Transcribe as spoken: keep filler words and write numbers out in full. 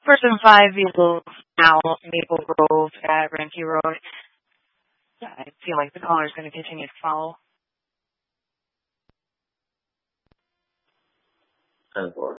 Person five, vehicle now, Maple Grove at Renke Road. Yeah, I feel like the caller is going to continue to follow. ten four.